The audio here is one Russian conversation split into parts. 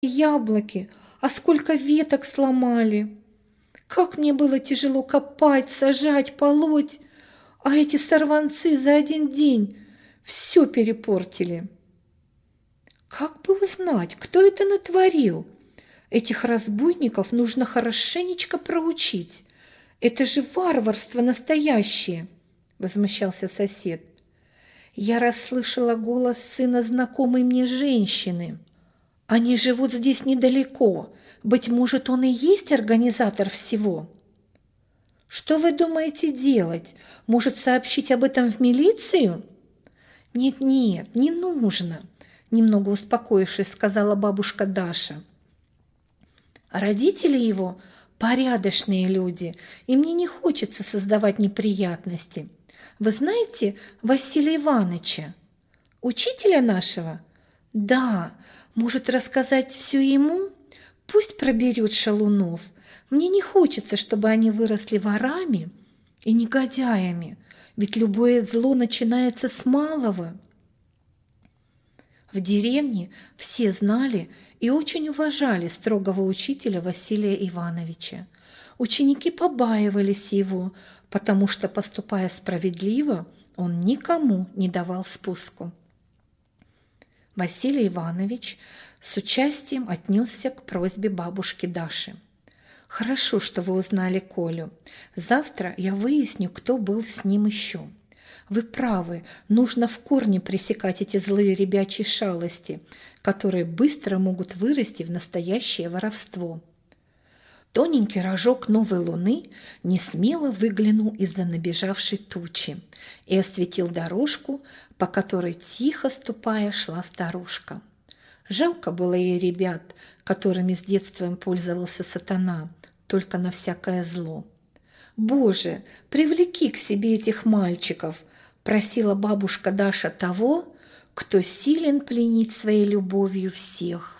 яблоки, а сколько веток сломали. Как мне было тяжело копать, сажать, полоть, а эти сорванцы за один день все перепортили. Как бы узнать, кто это натворил? Этих разбойников нужно хорошенечко проучить. Это же варварство настоящее, возмущался сосед. Я расслышала голос сына знакомой мне женщины. Они живут здесь недалеко. Быть может, он и есть организатор всего. Что вы думаете делать? Может, сообщить об этом в милицию? Нет, не нужно, немного успокоившись, сказала бабушка Даша. Родители его порядочные люди, и мне не хочется создавать неприятности. Вы знаете Василия Ивановича, учителя нашего? Да, может рассказать все ему? Пусть проберет шалунов. Мне не хочется, чтобы они выросли ворами и негодяями, ведь любое зло начинается с малого. В деревне все знали и очень уважали строгого учителя Василия Ивановича. Ученики побаивались его, потому что, поступая справедливо, он никому не давал спуску. Василий Иванович с участием отнесся к просьбе бабушки Даши. «Хорошо, что вы узнали Колю. Завтра я выясню, кто был с ним еще. Вы правы, нужно в корне пресекать эти злые ребячьи шалости, которые быстро могут вырасти в настоящее воровство». Тоненький рожок новой луны несмело выглянул из-за набежавшей тучи и осветил дорожку, по которой, тихо ступая, шла старушка. Жалко было ей ребят, которыми с детства им пользовался сатана, только на всякое зло. «Боже, привлеки к себе этих мальчиков!» – просила бабушка Даша того, кто силен пленить своей любовью всех.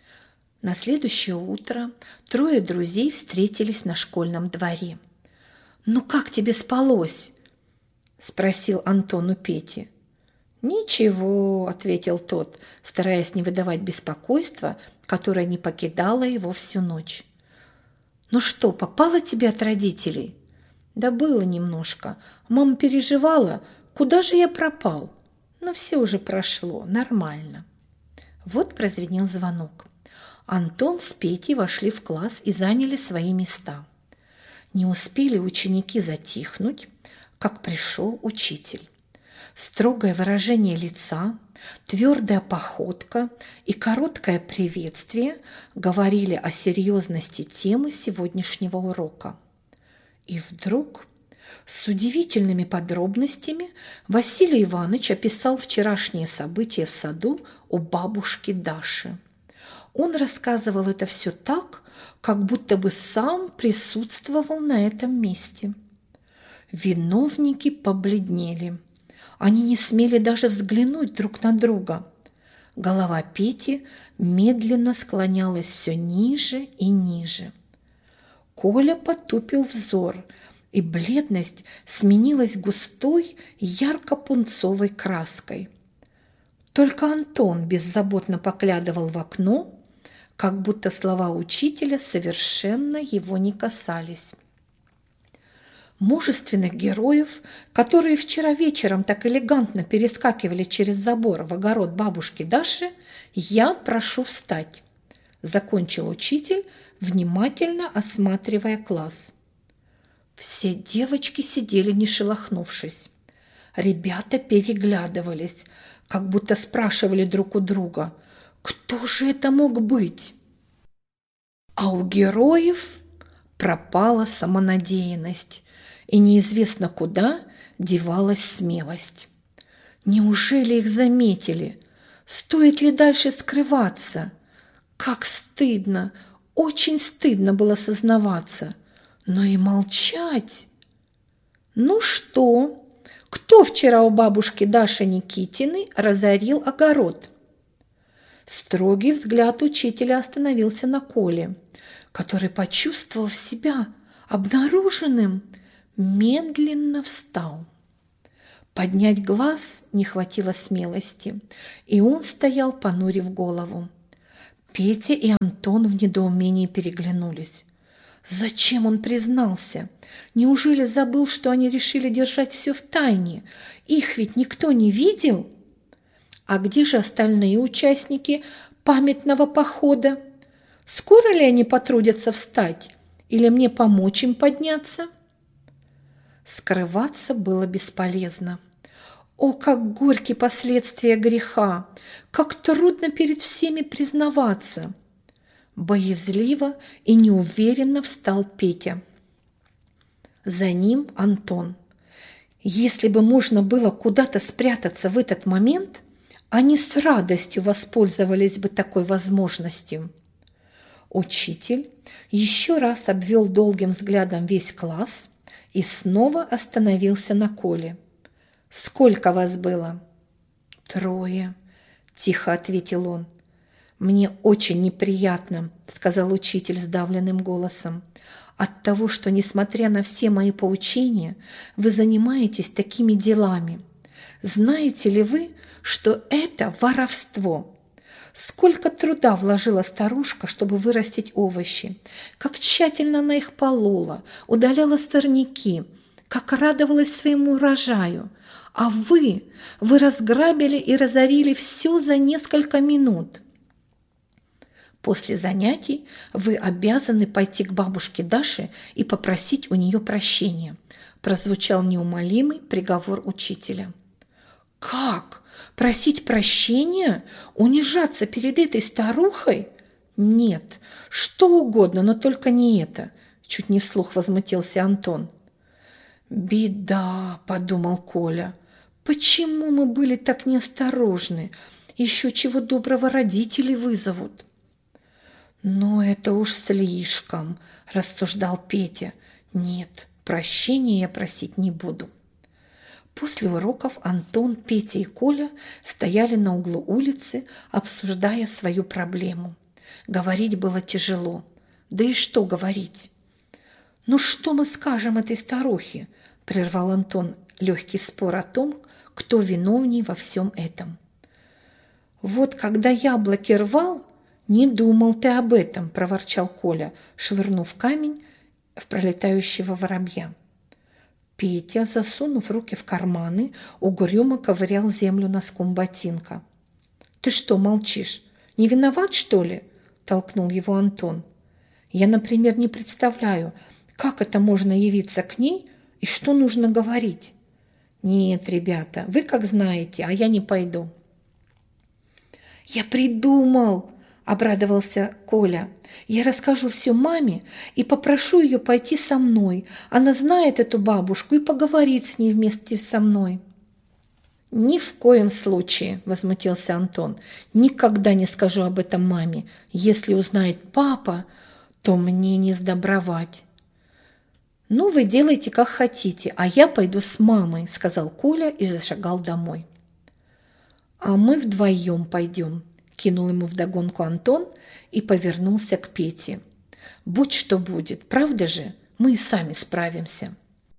На следующее утро трое друзей встретились на школьном дворе. «Ну как тебе спалось?» – спросил Антон у Пети. «Ничего», – ответил тот, стараясь не выдавать беспокойства, которое не покидало его всю ночь. «Ну что, попало тебе от родителей?» «Да было немножко. Мама переживала, куда же я пропал?» «Но все уже прошло, нормально». Вот прозвенел звонок. Антон с Петей вошли в класс и заняли свои места. Не успели ученики затихнуть, как пришел учитель. Строгое выражение лица, твердая походка и короткое приветствие говорили о серьезности темы сегодняшнего урока. И вдруг, с удивительными подробностями, Василий Иванович описал вчерашние события в саду у бабушки Даши. Он рассказывал это все так, как будто бы сам присутствовал на этом месте. Виновники побледнели. Они не смели даже взглянуть друг на друга. Голова Пети медленно склонялась все ниже и ниже. Коля потупил взор, и бледность сменилась густой ярко-пунцовой краской. Только Антон беззаботно поглядывал в окно, как будто слова учителя совершенно его не касались. Мужественных героев, которые вчера вечером так элегантно перескакивали через забор в огород бабушки Даши, я прошу встать, закончил учитель, внимательно осматривая класс. Все девочки сидели не шелохнувшись. Ребята переглядывались, как будто спрашивали друг у друга, кто же это мог быть? А у героев пропала самонадеянность, и неизвестно куда девалась смелость. Неужели их заметили? Стоит ли дальше скрываться? Как стыдно, очень стыдно было сознаваться, но и молчать. Ну что, кто вчера у бабушки Даши Никитиной разорил огород? Строгий взгляд учителя остановился на Коле, который, почувствовав себя обнаруженным, медленно встал. Поднять глаз не хватило смелости, и он стоял, понурив голову. Петя и Антон в недоумении переглянулись. Зачем он признался? Неужели забыл, что они решили держать все в тайне? Их ведь никто не видел? А где же остальные участники памятного похода? Скоро ли они потрудятся встать? Или мне помочь им подняться? Скрываться было бесполезно. О, как горьки последствия греха! Как трудно перед всеми признаваться! Боязливо и неуверенно встал Петя. За ним Антон. Если бы можно было куда-то спрятаться в этот момент, они с радостью воспользовались бы такой возможностью. Учитель еще раз обвел долгим взглядом весь класс и снова остановился на Коле. «Сколько вас было?» «Трое», – тихо ответил он. «Мне очень неприятно», – сказал учитель сдавленным голосом, «от того, что, несмотря на все мои поучения, вы занимаетесь такими делами. Знаете ли вы, что это воровство? Сколько труда вложила старушка, чтобы вырастить овощи, как тщательно она их полола, удаляла сорняки, как радовалась своему урожаю. А вы разграбили и разорили все за несколько минут. После занятий вы обязаны пойти к бабушке Даше и попросить у нее прощения», – прозвучал неумолимый приговор учителя. «Как? Просить прощения? Унижаться перед этой старухой? Нет, что угодно, но только не это», – чуть не вслух возмутился Антон. «Беда», – подумал Коля. «Почему мы были так неосторожны? Еще чего доброго родители вызовут». «Но это уж слишком», – рассуждал Петя. «Нет, прощения я просить не буду». После уроков Антон, Петя и Коля стояли на углу улицы, обсуждая свою проблему. Говорить было тяжело. Да и что говорить? «Ну что мы скажем этой старухе?» – прервал Антон легкий спор о том, кто виновней во всем этом. «Вот когда яблоки рвал, не думал ты об этом», – проворчал Коля, швырнув камень в пролетающего воробья. Петя, засунув руки в карманы, угрюмо ковырял землю носком ботинка. «Ты что молчишь? Не виноват, что ли?» – толкнул его Антон. «Я, например, не представляю, как это можно явиться к ней и что нужно говорить». «Нет, ребята, вы как знаете, а я не пойду». «Я придумал!» – обрадовался Коля. «Я расскажу все маме и попрошу ее пойти со мной. Она знает эту бабушку и поговорит с ней вместе со мной». «Ни в коем случае!» – возмутился Антон. «Никогда не скажу об этом маме. Если узнает папа, то мне не сдобровать». «Ну, вы делайте, как хотите, а я пойду с мамой», – сказал Коля и зашагал домой. «А мы вдвоем пойдем», – кинул ему вдогонку Антон и повернулся к Пете. «Будь что будет, правда же? Мы и сами справимся».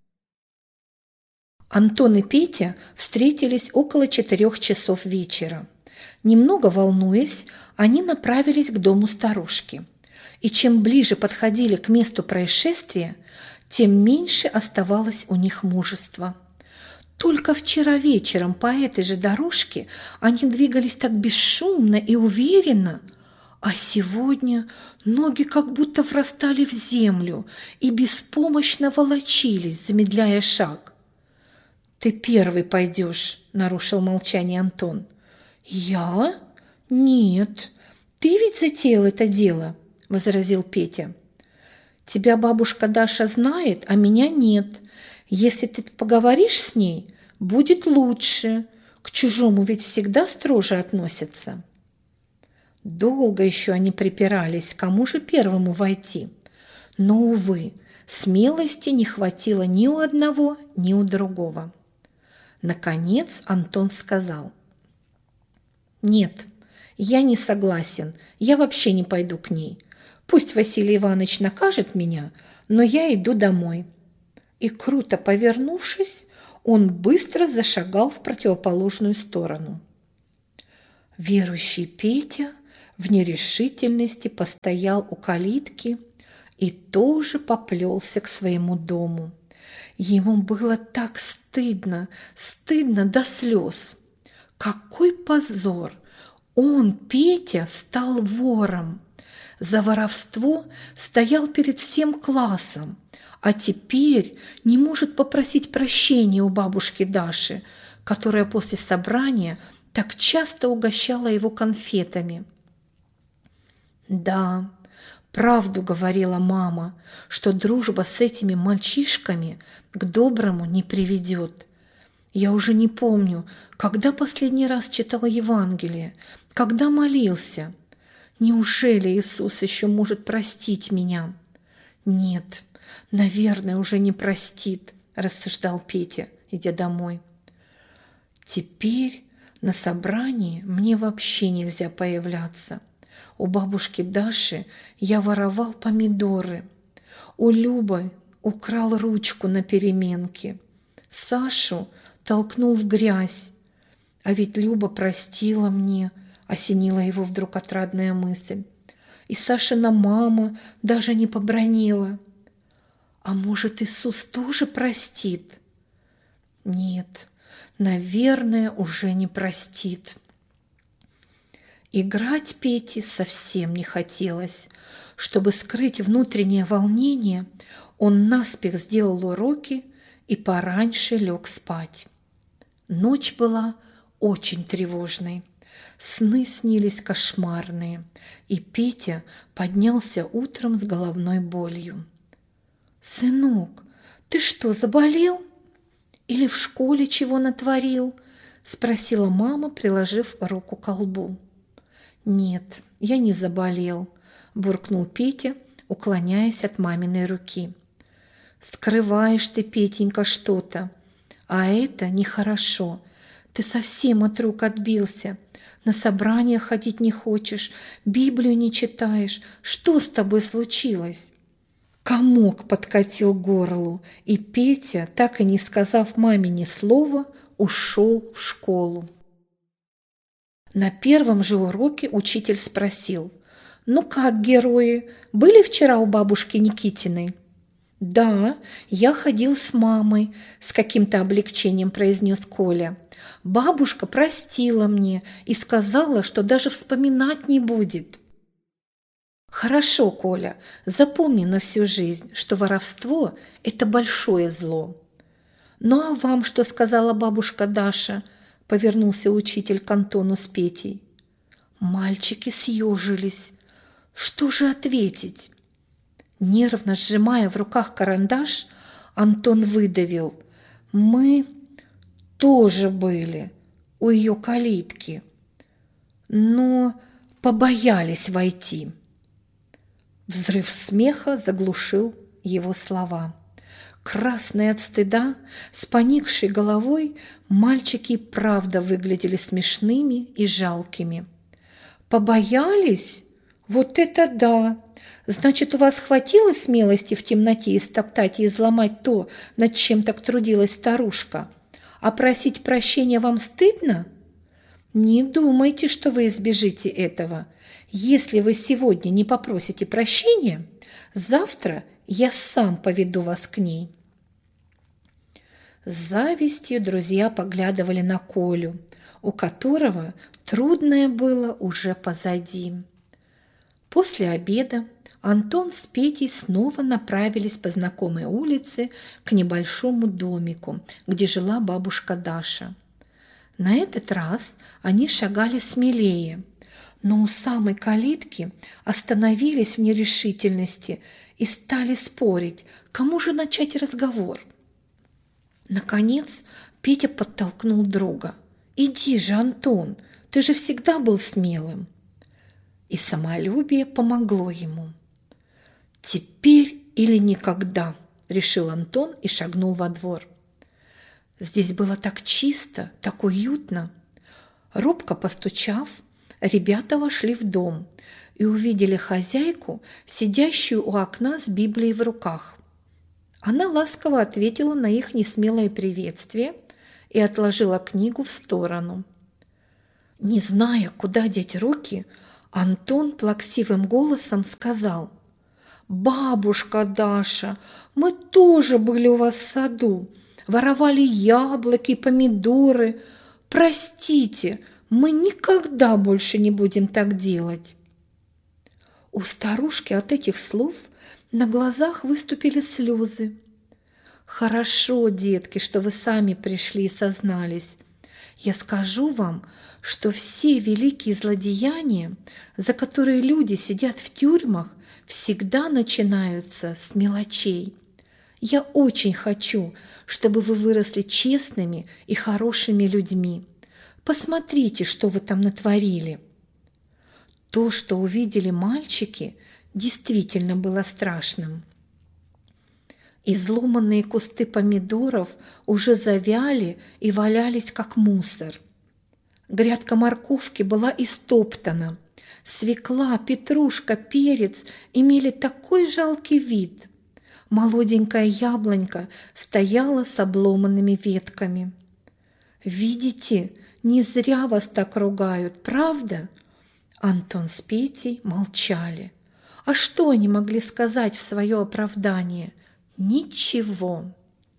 Антон и Петя встретились около 4 часов вечера. Немного волнуясь, они направились к дому старушки. И чем ближе подходили к месту происшествия, тем меньше оставалось у них мужества. Только вчера вечером по этой же дорожке они двигались так бесшумно и уверенно, а сегодня ноги как будто врастали в землю и беспомощно волочились, замедляя шаг. «Ты первый пойдешь», – нарушил молчание Антон. «Я? Нет, ты ведь затеял это дело», – возразил Петя. «Тебя бабушка Даша знает, а меня нет. Если ты поговоришь с ней, будет лучше. К чужому ведь всегда строже относятся». Долго еще они припирались, кому же первому войти. Но, увы, смелости не хватило ни у одного, ни у другого. Наконец Антон сказал: «Нет, я не согласен, я вообще не пойду к ней. Пусть Василий Иванович накажет меня, но я иду домой». И, круто повернувшись, он быстро зашагал в противоположную сторону. Верующий Петя в нерешительности постоял у калитки и тоже поплелся к своему дому. Ему было так стыдно, стыдно до слез. Какой позор! Он, Петя, стал вором. За воровство стоял перед всем классом, а теперь не может попросить прощения у бабушки Даши, которая после собрания так часто угощала его конфетами. Да, правду говорила мама, что дружба с этими мальчишками к доброму не приведет. Я уже не помню, когда последний раз читал Евангелие, когда молился. Неужели Иисус еще может простить меня? Нет, наверное, уже не простит, рассуждал Петя, идя домой. Теперь на собрании мне вообще нельзя появляться. У бабушки Даши я воровал помидоры. У Любы украл ручку на переменке. Сашу толкнул в грязь. А ведь Люба простила мне, осенила его вдруг отрадная мысль. И Сашина мама даже не побранила. А может, Иисус тоже простит? Нет, наверное, уже не простит. Играть Пете совсем не хотелось. Чтобы скрыть внутреннее волнение, он наспех сделал уроки и пораньше лег спать. Ночь была очень тревожной. Сны снились кошмарные, и Петя поднялся утром с головной болью. «Сынок, ты что, заболел? Или в школе чего натворил?» – спросила мама, приложив руку к колбу. «Нет, я не заболел», – буркнул Петя, уклоняясь от маминой руки. «Скрываешь ты, Петенька, что-то, а это нехорошо. Ты совсем от рук отбился, на собрания ходить не хочешь, Библию не читаешь. Что с тобой случилось?» Комок подкатил к горлу, и Петя, так и не сказав маме ни слова, ушел в школу. На первом же уроке учитель спросил: «Ну как, герои, были вчера у бабушки Никитиной?» «Да, я ходил с мамой», – с каким-то облегчением произнес Коля. «Бабушка простила мне и сказала, что даже вспоминать не будет». «Хорошо, Коля, запомни на всю жизнь, что воровство – это большое зло». «Ну а вам что сказала бабушка Даша?» – повернулся учитель к Антону с Петей. Мальчики съежились. Что же ответить? Нервно сжимая в руках карандаш, Антон выдавил: «Мы тоже были у ее калитки, но побоялись войти». Взрыв смеха заглушил его слова. Красные от стыда, с поникшей головой, мальчики правда выглядели смешными и жалкими. «Побоялись? Вот это да! Значит, у вас хватило смелости в темноте истоптать и изломать то, над чем так трудилась старушка? А просить прощения вам стыдно? Не думайте, что вы избежите этого. Если вы сегодня не попросите прощения, завтра я сам поведу вас к ней». С завистью друзья поглядывали на Колю, у которого трудное было уже позади. После обеда Антон с Петей снова направились по знакомой улице к небольшому домику, где жила бабушка Даша. На этот раз они шагали смелее, но у самой калитки остановились в нерешительности и стали спорить, кому же начать разговор. Наконец Петя подтолкнул друга. «Иди же, Антон, ты же всегда был смелым». И самолюбие помогло ему. «Теперь или никогда», – решил Антон и шагнул во двор. Здесь было так чисто, так уютно. Робко постучав, ребята вошли в дом и увидели хозяйку, сидящую у окна с Библией в руках. Она ласково ответила на их несмелое приветствие и отложила книгу в сторону. Не зная, куда деть руки, Антон плаксивым голосом сказал: «Бабушка Даша, мы тоже были у вас в саду, воровали яблоки, помидоры. Простите, мы никогда больше не будем так делать». У старушки от этих слов на глазах выступили слезы. «Хорошо, детки, что вы сами пришли и сознались. Я скажу вам, что все великие злодеяния, за которые люди сидят в тюрьмах, всегда начинаются с мелочей. Я очень хочу, чтобы вы выросли честными и хорошими людьми. Посмотрите, что вы там натворили». То, что увидели мальчики, действительно было страшным. Изломанные кусты помидоров уже завяли и валялись, как мусор. Грядка морковки была истоптана. Свекла, петрушка, перец имели такой жалкий вид. Молоденькая яблонька стояла с обломанными ветками. «Видите, не зря вас так ругают, правда?» Антон с Петей молчали. А что они могли сказать в свое оправдание? Ничего.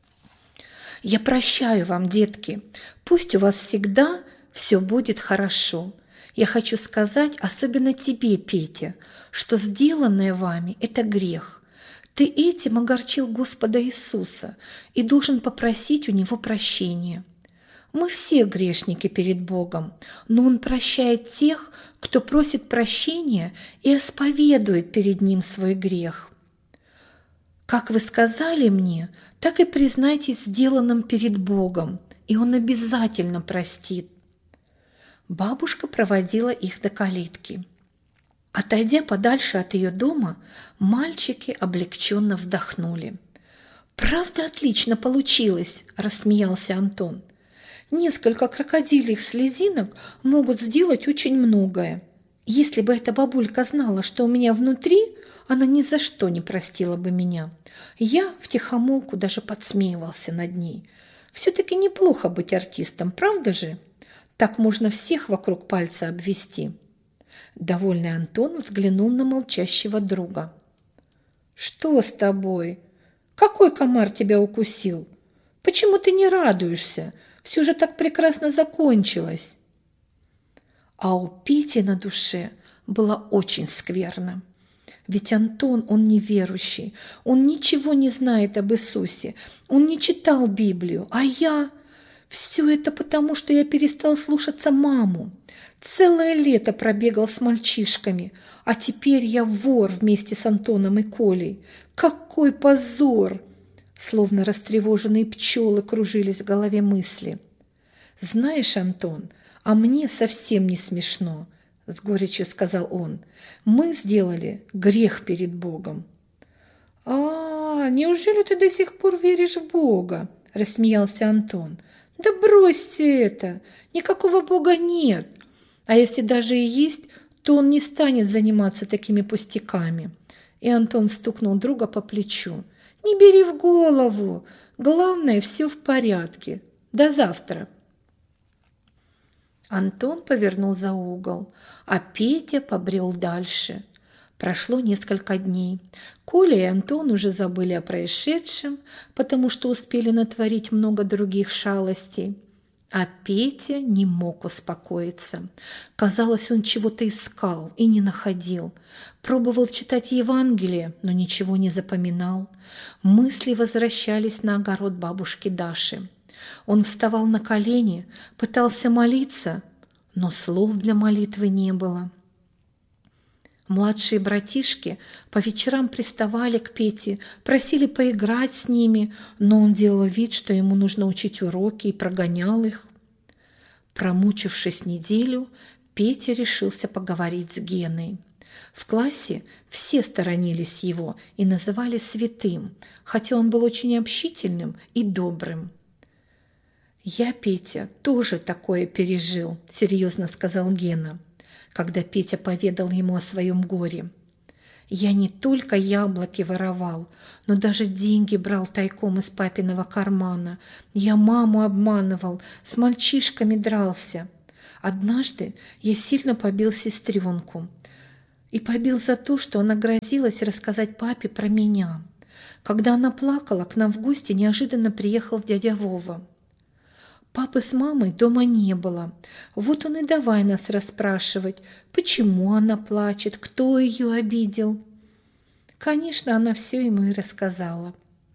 «Я прощаю вам, детки. Пусть у вас всегда все будет хорошо. Я хочу сказать, особенно тебе, Петя, что сделанное вами – это грех. Ты этим огорчил Господа Иисуса и должен попросить у Него прощения. Мы все грешники перед Богом, но Он прощает тех, кто просит прощения и исповедует перед Ним свой грех. Как вы сказали мне, так и признайтесь сделанным перед Богом, и Он обязательно простит». Бабушка проводила их до калитки. Отойдя подальше от ее дома, мальчики облегченно вздохнули. «Правда, отлично получилось», – рассмеялся Антон. «Несколько крокодильих слезинок могут сделать очень многое. Если бы эта бабулька знала, что у меня внутри, она ни за что не простила бы меня. Я втихомолку даже подсмеивался над ней. Все-таки неплохо быть артистом, правда же? Так можно всех вокруг пальца обвести». Довольный Антон взглянул на молчащего друга. «Что с тобой? Какой комар тебя укусил? Почему ты не радуешься? Все же так прекрасно закончилось». А у Пети на душе было очень скверно. Ведь Антон, он неверующий, он ничего не знает об Иисусе, он не читал Библию, а я... Все это потому, что я перестал слушаться маму. Целое лето пробегал с мальчишками, а теперь я вор вместе с Антоном и Колей. Какой позор! Словно растревоженные пчелы кружились в голове мысли. «Знаешь, Антон, а мне совсем не смешно», – с горечью сказал он. «Мы сделали грех перед Богом». Неужели ты до сих пор веришь в Бога?» – рассмеялся Антон. «Да бросьте это! Никакого Бога нет! А если даже и есть, то Он не станет заниматься такими пустяками». И Антон стукнул друга по плечу. «Не бери в голову! Главное, все в порядке. До завтра!» Антон повернул за угол, а Петя побрел дальше. Прошло несколько дней. Коля и Антон уже забыли о происшедшем, потому что успели натворить много других шалостей. А Петя не мог успокоиться. Казалось, он чего-то искал и не находил. Пробовал читать Евангелие, но ничего не запоминал. Мысли возвращались на огород бабушки Даши. Он вставал на колени, пытался молиться, но слов для молитвы не было. Младшие братишки по вечерам приставали к Пете, просили поиграть с ними, но он делал вид, что ему нужно учить уроки, и прогонял их. Промучившись неделю, Петя решился поговорить с Геной. В классе все сторонились его и называли святым, хотя он был очень общительным и добрым. «Я, Петя, тоже такое пережил», – серьезно сказал Гена, когда Петя поведал ему о своем горе. «Я не только яблоки воровал, но даже деньги брал тайком из папиного кармана. Я маму обманывал, с мальчишками дрался. Однажды я сильно побил сестренку. И побил за то, что она грозилась рассказать папе про меня. Когда она плакала, к нам в гости неожиданно приехал дядя Вова. Папы с мамой дома не было. Вот он и давай нас расспрашивать, почему она плачет, кто ее обидел. Конечно, она все ему и рассказала.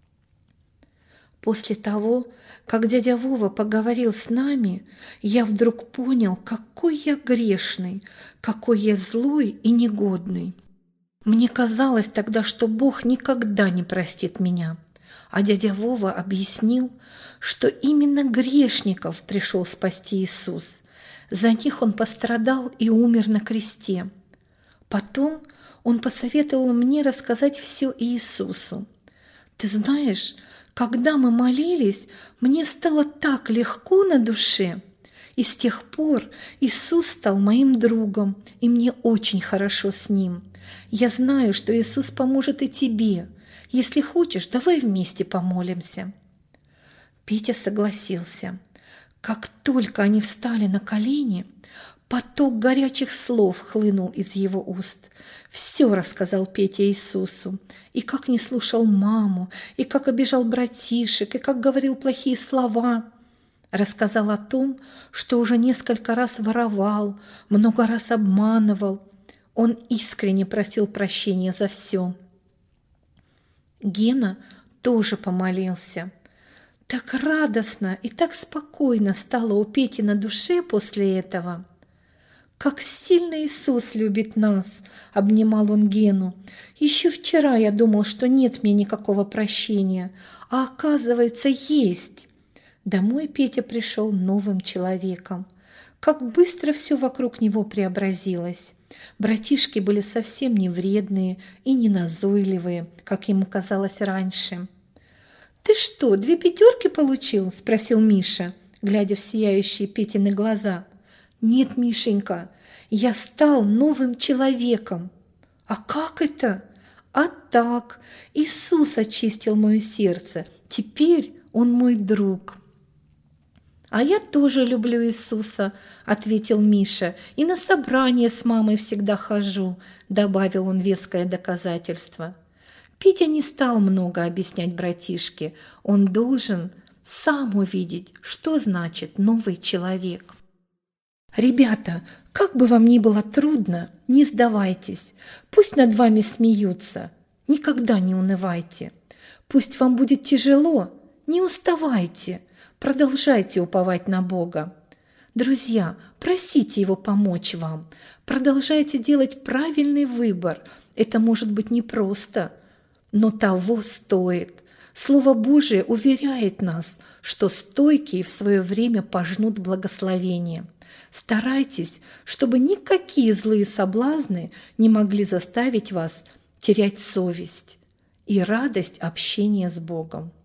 После того, как дядя Вова поговорил с нами, я вдруг понял, какой я грешный, какой я злой и негодный. Мне казалось тогда, что Бог никогда не простит меня, а дядя Вова объяснил, что именно грешников пришел спасти Иисус. За них Он пострадал и умер на кресте. Потом Он посоветовал мне рассказать все Иисусу. Ты знаешь, когда мы молились, мне стало так легко на душе. И с тех пор Иисус стал моим другом, и мне очень хорошо с Ним. Я знаю, что Иисус поможет и тебе. Если хочешь, давай вместе помолимся. Петя согласился. Как только они встали на колени, поток горячих слов хлынул из его уст. Все рассказал Петя Иисусу. И как не слушал маму, и как обижал братишек, и как говорил плохие слова. Рассказал о том, что уже несколько раз воровал, много раз обманывал. Он искренне просил прощения за все. Гена тоже помолился. Так радостно и так спокойно стало у Пети на душе после этого. «Как сильно Иисус любит нас!» – обнимал он Гену. «Еще вчера я думал, что нет мне никакого прощения, а оказывается, есть!» Домой Петя пришел новым человеком. Как быстро все вокруг него преобразилось. Братишки были совсем не вредные и не назойливые, как ему казалось раньше. «Ты что, 2 5 получил?» – спросил Миша, глядя в сияющие Петины глаза. «Нет, Мишенька, я стал новым человеком». «А как это?» «А так, Иисус очистил мое сердце, теперь Он мой друг». «А я тоже люблю Иисуса», – ответил Миша, – «и на собрание с мамой всегда хожу», – добавил он веское доказательство. Петя не стал много объяснять братишке, он должен сам увидеть, что значит новый человек. «Ребята, как бы вам ни было трудно, не сдавайтесь, пусть над вами смеются, никогда не унывайте, пусть вам будет тяжело, не уставайте». Продолжайте уповать на Бога. Друзья, просите Его помочь вам. Продолжайте делать правильный выбор. Это может быть непросто, но того стоит. Слово Божие уверяет нас, что стойкие в свое время пожнут благословение. Старайтесь, чтобы никакие злые соблазны не могли заставить вас терять совесть и радость общения с Богом.